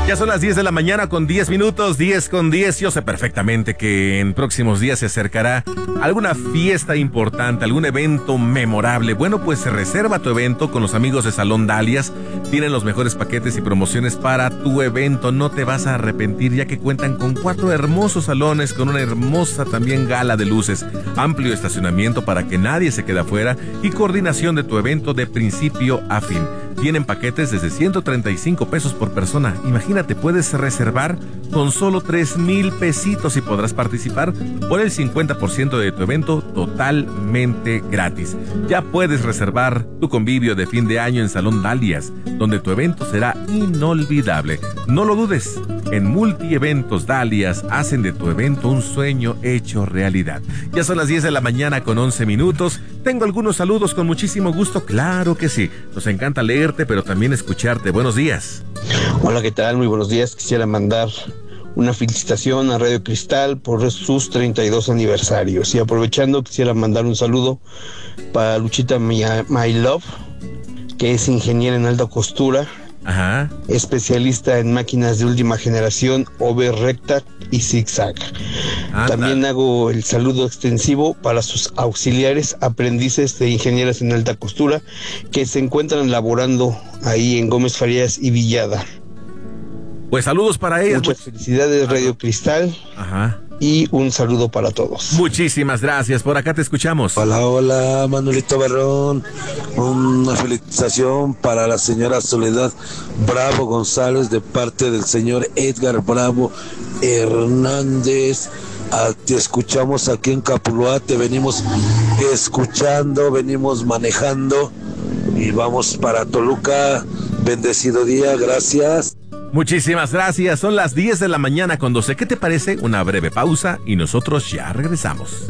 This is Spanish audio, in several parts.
Ya son las 10 de la mañana con 10 minutos, 10 con 10. Yo sé perfectamente que en próximos días se acercará alguna fiesta importante, algún evento memorable. Bueno, pues se reserva tu evento con los amigos de Salón Dalias. Tienen los mejores paquetes y promociones para tu evento. No te vas a arrepentir, ya que cuentan con 4 hermosos salones, con una hermosa también gala de luces, amplio estacionamiento para que nadie se quede afuera y coordinación de tu evento de principio a fin. Tienen paquetes desde 135 pesos por persona. Imagínate, puedes reservar con solo 3,000 pesitos y podrás participar por el 50% de tu evento totalmente gratis. Ya puedes reservar tu convivio de fin de año en Salón Dalias, donde tu evento será inolvidable. No lo dudes, en Multieventos Dalias hacen de tu evento un sueño hecho realidad. Ya son las 10 de la mañana con 11 minutos. Tengo algunos saludos con muchísimo gusto, claro que sí. Nos encanta leerte, pero también escucharte. Buenos días. Hola, ¿qué tal? Muy buenos días. Quisiera mandar una felicitación a Radio Cristal por sus 32 aniversarios. Y aprovechando, quisiera mandar un saludo para Luchita My Love, que es ingeniera en alta costura. Ajá. Especialista en máquinas de última generación, OV recta y zigzag. También hago el saludo extensivo para sus auxiliares, aprendices de ingenieras en alta costura que se encuentran laborando ahí en Gómez Farías y Villada. Pues saludos para ellas. Muchas felicidades, Radio Cristal. Ajá. Y un saludo para todos. Muchísimas gracias, por acá te escuchamos. Hola, Manuelito Barrón. Una felicitación para la señora Soledad Bravo González de parte del señor Edgar Bravo Hernández. Te escuchamos aquí en Capuluá, te venimos escuchando, venimos manejando y vamos para Toluca. Bendecido día, gracias. Muchísimas gracias, son las 10 de la mañana con 12. ¿Qué te parece? Una breve pausa y nosotros ya regresamos.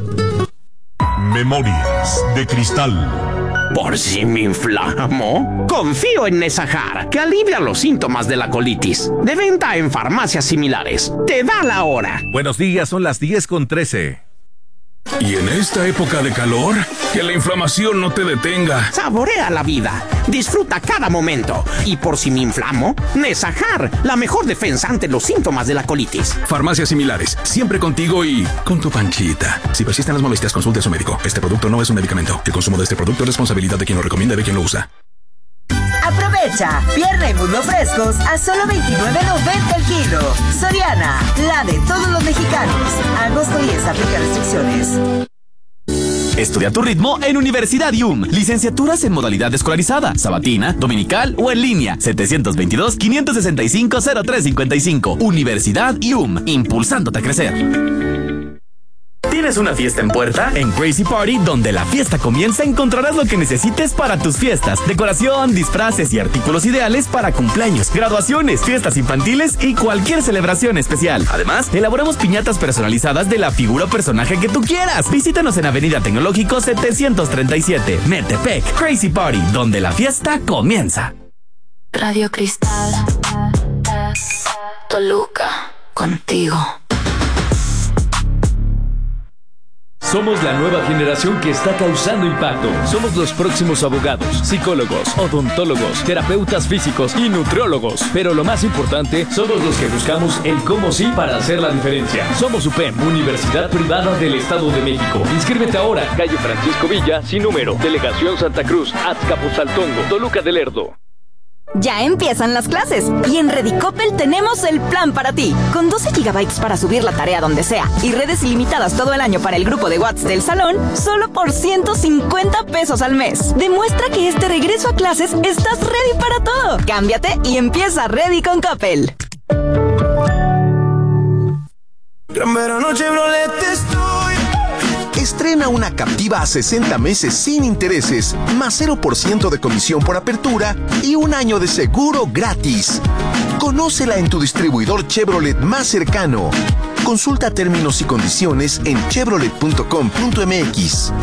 Memorias de Cristal. ¿Por si me inflamo? Confío en Nesajar, que alivia los síntomas de la colitis. De venta en farmacias similares. Te da la hora. Buenos días, son las 10 con 13. Y en esta época de calor, que la inflamación no te detenga. Saborea la vida, disfruta cada momento. Y por si me inflamo, Nesajar, la mejor defensa ante los síntomas de la colitis. Farmacias similares, siempre contigo y con tu panchita. Si persisten las molestias, consulte a su médico. Este producto no es un medicamento. El consumo de este producto es responsabilidad de quien lo recomienda y de quien lo usa. Aprovecha, pierna y muslo frescos a solo $29.90 el kilo. Soriana, la de todos los mexicanos. Agosto 10, aplica restricciones. Estudia tu ritmo en Universidad IUM. Licenciaturas en modalidad escolarizada, sabatina, dominical o en línea. 722-565-0355. Universidad IUM, impulsándote a crecer. ¿Tienes una fiesta en puerta? En Crazy Party, donde la fiesta comienza, encontrarás lo que necesites para tus fiestas. Decoración, disfraces y artículos ideales para cumpleaños, graduaciones, fiestas infantiles y cualquier celebración especial. Además, elaboramos piñatas personalizadas de la figura o personaje que tú quieras. Visítanos en Avenida Tecnológico 737, Metepec. Crazy Party, donde la fiesta comienza. Radio Cristal, Toluca, contigo. Somos la nueva generación que está causando impacto. Somos los próximos abogados, psicólogos, odontólogos, terapeutas físicos y nutriólogos. Pero lo más importante, somos los que buscamos el cómo sí para hacer la diferencia. Somos UPEM, Universidad Privada del Estado de México. Inscríbete ahora, calle Francisco Villa, sin número, Delegación Santa Cruz, Azcapotzaltongo, Toluca del Lerdo. Ya empiezan las clases y en Redicopel tenemos el plan para ti. Con 12 gigabytes para subir la tarea donde sea y redes ilimitadas todo el año para el grupo de WhatsApp del salón, solo por 150 pesos al mes. Demuestra que este regreso a clases estás ready para todo. Cámbiate y empieza Ready con Coppel. Gran verano Chevrolet estoy. Estrena una Captiva a 60 meses sin intereses, más 0% de comisión por apertura y un año de seguro gratis. Conócela en tu distribuidor Chevrolet más cercano. Consulta términos y condiciones en chevrolet.com.mx.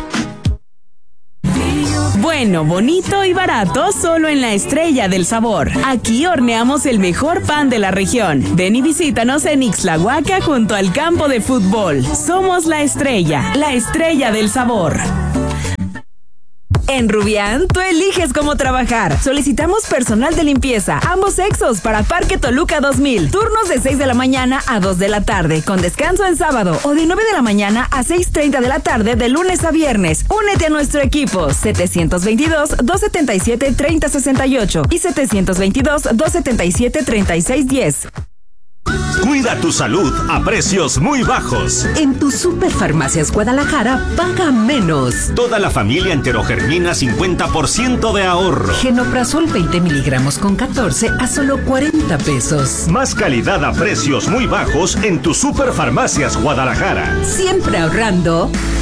Bueno, bonito y barato solo en La Estrella del Sabor. Aquí horneamos el mejor pan de la región. Ven y visítanos en Ixtlahuaca junto al campo de fútbol. Somos La Estrella del Sabor. En Rubián, tú eliges cómo trabajar. Solicitamos personal de limpieza, ambos sexos, para Parque Toluca 2000. Turnos de 6 de la mañana a 2 de la tarde, con descanso en sábado, o de 9 de la mañana a 6:30 de la tarde de lunes a viernes. Únete a nuestro equipo, 722-277-3068 y 722-277-3610. Cuida tu salud a precios muy bajos. En tu Superfarmacias Guadalajara, paga menos. Toda la familia Enterogermina, 50% de ahorro. Genoprazol 20 miligramos con 14 a solo 40 pesos. Más calidad a precios muy bajos en tu Superfarmacias Guadalajara. Siempre ahorrando.